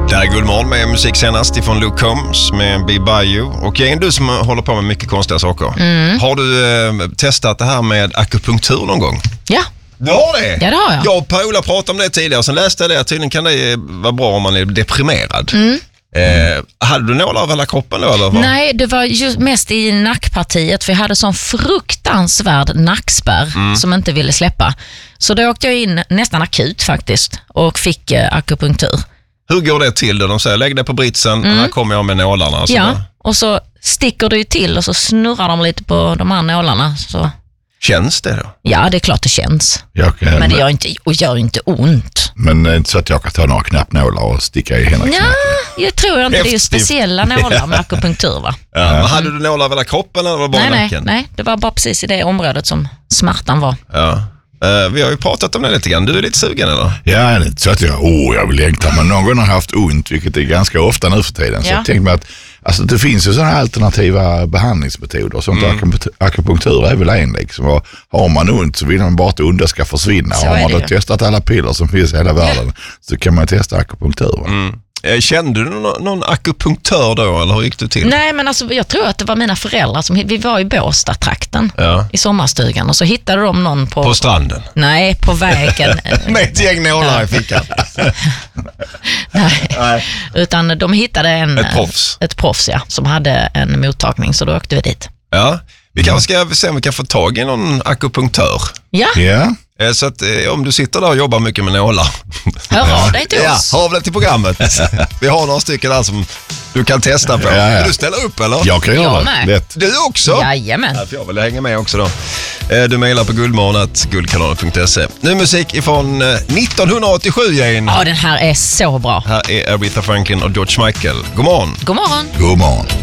Det här är Guldmorgon med musik senast ifrån Luke Combs med Be By You. Och Jane, du som håller på med mycket konstiga saker. Har du testat det här med akupunktur någon gång? Ja. Du har det? Ja, det har jag. Jag och Paula pratade om det tidigare. Sen läste jag det. Tydligen kan det vara bra om man är deprimerad. Hade du nålar över hela kroppen då? Eller vad? Nej, det var just mest i nackpartiet. För jag hade sån fruktansvärd nackspärr som inte ville släppa. Så då åkte jag in nästan akut faktiskt och fick akupunktur. Hur går det till då? De säger lägg det på britsen, här kommer jag med nålarna. Och ja, och så sticker det ju till och så snurrar de lite på de här nålarna. Så. Känns det då? Ja, det är klart det känns. Men det gör inte ont. Men det är inte så att jag kan ta några knappnålar och sticka i hela knät? Ja, jag tror inte. Det är ju speciella nålar med akupunktur, va? Ja. Men hade du nålar över hela kroppen eller var det bara nacken? Nej, det var bara precis i det området som smärtan var. Ja. Vi har ju pratat om det lite grann. Du är lite sugen eller? Ja, det är inte så att jag vill längta. Men någon gång har jag haft ont, vilket är ganska ofta nu för tiden. Så jag tänkte mig att alltså, det finns ju sådana alternativa behandlingsmetoder. Sånt akupunktur är väl en liksom. Och har man ont så vill man bara att onda ska försvinna. Så har man då testat alla piller som finns i hela världen så kan man testa akupunktur. Kände du någon akupunktör då eller hur gick du till? Nej, men alltså, jag tror att det var mina föräldrar vi var i Båstad-trakten i sommarstugan och så hittade de någon på stranden? Nej, på vägen. Med ett gäng nålar i fickan. Nej, utan de hittade ett proffs som hade en mottagning, så då åkte vi dit. Ja, vi kanske ska se om vi kan få tag i någon akupunktör. Ja. Så att om du sitter där och jobbar mycket med nålar. Hör av dig till oss. Ja, hör av dig till programmet. Vi har några stycken där som du kan testa på. Vill du ställa upp eller? Jag kan göra det. Lätt. Du också? Jajamän. Ja, för jag vill hänga med också då. Du mejlar på guldmorgon@guldkanalen.se. Nu musik ifrån 1987, Jane. Ja, den här är så bra. Här är Aretha Franklin och George Michael. God morgon. God morgon. God morgon.